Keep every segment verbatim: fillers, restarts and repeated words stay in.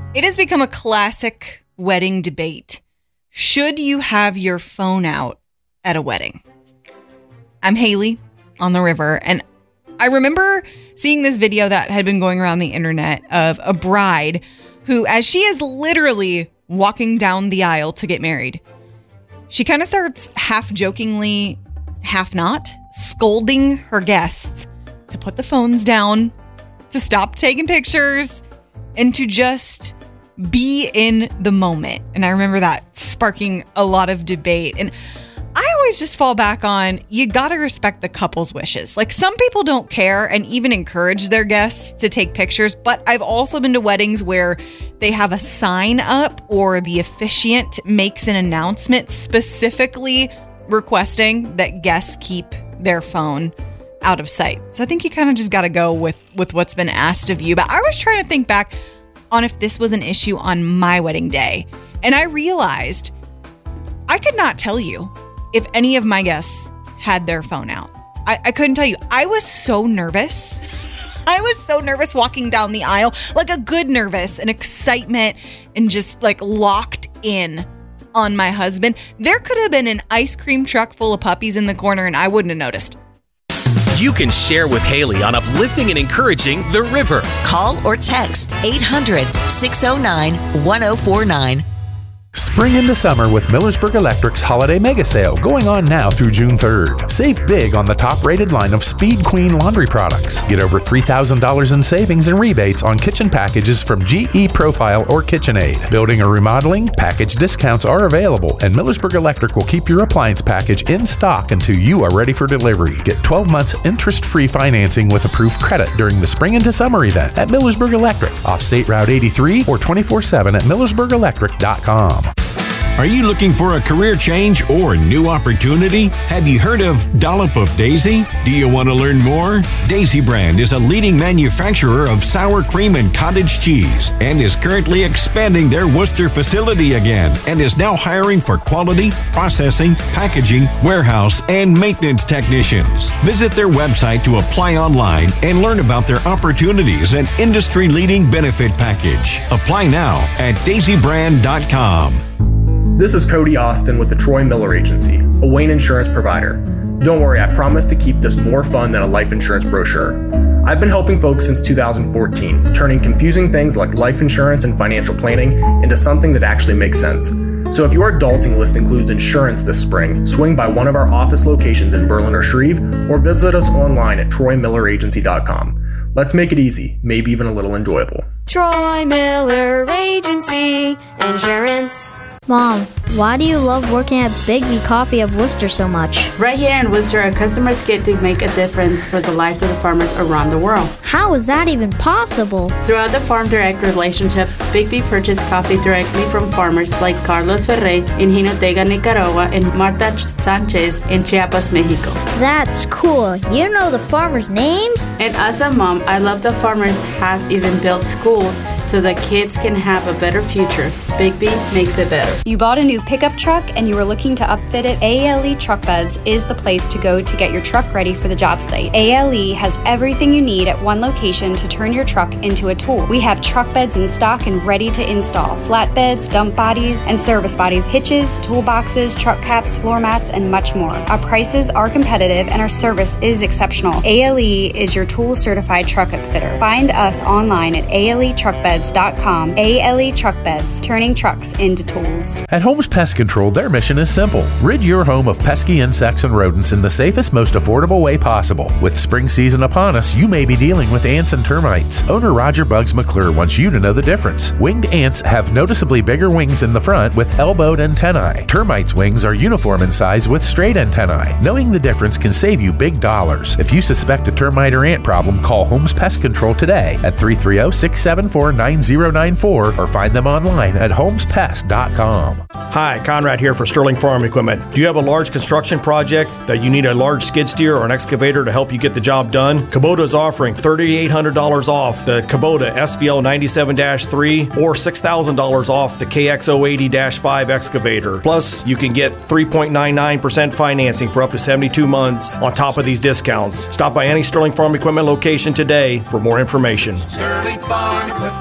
It has become a classic wedding debate. Should you have your phone out at a wedding? I'm Haley on the river, and I remember seeing this video that had been going around the internet of a bride who, as she is literally walking down the aisle to get married, she kind of starts half jokingly, half not, scolding her guests to put the phones down, to stop taking pictures, and to just be in the moment. And I remember that sparking a lot of debate. And I always just fall back on, you gotta respect the couple's wishes. Like, some people don't care and even encourage their guests to take pictures, but I've also been to weddings where they have a sign up or the officiant makes an announcement specifically requesting that guests keep their phone out of sight. So I think you kind of just gotta go with, with what's been asked of you. But I was trying to think back on if this was an issue on my wedding day. And I realized I could not tell you if any of my guests had their phone out. I, I couldn't tell you. I was so nervous. I was so nervous walking down the aisle, like a good nervous and excitement and just like locked in on my husband. There could have been an ice cream truck full of puppies in the corner and I wouldn't have noticed. You can share with Haley on uplifting and encouraging the river. Call or text eight hundred, six oh nine, one oh four nine. Spring into summer with Millersburg Electric's Holiday Mega Sale going on now through June third. Save big on the top-rated line of Speed Queen laundry products. Get over three thousand dollars in savings and rebates on kitchen packages from G E Profile or KitchenAid. Building or remodeling, package discounts are available, and Millersburg Electric will keep your appliance package in stock until you are ready for delivery. Get twelve months interest-free financing with approved credit during the Spring into Summer event at Millersburg Electric, off State Route eighty-three or twenty-four seven at millersburg electric dot com. Are you looking for a career change or new opportunity? Have you heard of Dollop of Daisy? Do you want to learn more? Daisy Brand is a leading manufacturer of sour cream and cottage cheese and is currently expanding their Worcester facility again and is now hiring for quality, processing, packaging, warehouse, and maintenance technicians. Visit their website to apply online and learn about their opportunities and industry-leading benefit package. Apply now at daisy brand dot com. This is Cody Austin with the Troy Miller Agency, a Wayne insurance provider. Don't worry, I promise to keep this more fun than a life insurance brochure. I've been helping folks since two thousand fourteen, turning confusing things like life insurance and financial planning into something that actually makes sense. So if your adulting list includes insurance this spring, swing by one of our office locations in Berlin or Shreve, or visit us online at troy miller agency dot com. Let's make it easy, maybe even a little enjoyable. Troy Miller Agency Insurance. Mom, why do you love working at Bigby Coffee of Worcester so much? Right here in Worcester, our customers get to make a difference for the lives of the farmers around the world. How is that even possible? Throughout the Farm Direct relationships, Bigby purchased coffee directly from farmers like Carlos Ferre in Jinotega, Nicaragua, and Marta Sanchez in Chiapas, Mexico. That's cool. You know the farmers' names? And as a mom, I love the farmers have even built schools so that kids can have a better future. Bigby makes it better. You bought a new pickup truck and you were looking to upfit it? A L E Truck Beds is the place to go to get your truck ready for the job site. A L E has everything you need at one location to turn your truck into a tool. We have truck beds in stock and ready to install. Flatbeds, dump bodies, and service bodies, hitches, toolboxes, truck caps, floor mats, and much more. Our prices are competitive and our service is exceptional. A L E is your tool certified truck upfitter. Find us online at A L E truck beds dot com. A L E Truck Beds, turning trucks into tools. At Holmes Pest Control, their mission is simple. Rid your home of pesky insects and rodents in the safest, most affordable way possible. With spring season upon us, you may be dealing with ants and termites. Owner Roger Bugs McClure wants you to know the difference. Winged ants have noticeably bigger wings in the front with elbowed antennae. Termites' wings are uniform in size with straight antennae. Knowing the difference can save you big dollars. If you suspect a termite or ant problem, call Holmes Pest Control today at three three zero, six seven four, nine zero nine four or find them online at holmes pest dot com. Hi, Conrad here for Sterling Farm Equipment. Do you have a large construction project that you need a large skid steer or an excavator to help you get the job done? Kubota is offering three thousand eight hundred dollars off the Kubota S V L ninety-seven dash three or six thousand dollars off the K X zero eighty dash five excavator. Plus, you can get three point nine nine percent financing for up to seventy-two months on top of these discounts. Stop by any Sterling Farm Equipment location today for more information. Sterling Farm Equipment.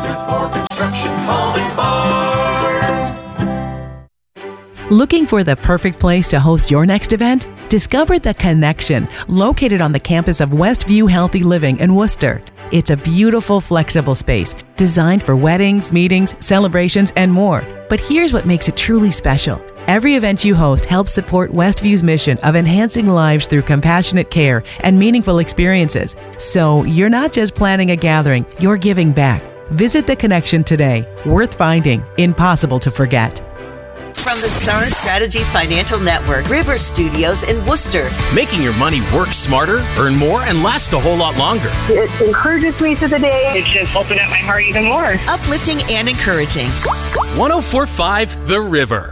For construction, call and farm. Looking for the perfect place to host your next event? Discover The Connection, located on the campus of Westview Healthy Living in Worcester. It's a beautiful, flexible space designed for weddings, meetings, celebrations, and more. But here's what makes it truly special. Every event you host helps support Westview's mission of enhancing lives through compassionate care and meaningful experiences. So you're not just planning a gathering, you're giving back. Visit The Connection today. Worth finding, impossible to forget. From the Star Strategies Financial Network, River Studios in Worcester. Making your money work smarter, earn more, and last a whole lot longer. It encourages me through the day. It's just opened up my heart even more. Uplifting and encouraging. one oh four point five The River.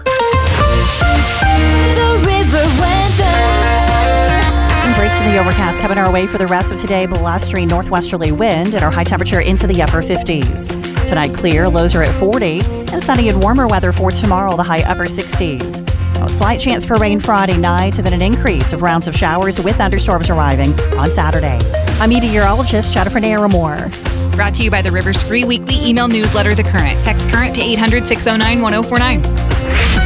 The River weather. Breaks in the overcast coming our way for the rest of today. Blustery northwesterly wind and our high temperature into the upper fifties. Tonight clear, lows are at forty, and sunny and warmer weather for tomorrow, the high upper sixties. A slight chance for rain Friday night, and then an increase of rounds of showers with thunderstorms arriving on Saturday. I'm meteorologist Jennifer Naramore. Brought to you by the River's free weekly email newsletter, The Current. Text CURRENT to eight hundred, six oh nine, one oh four nine.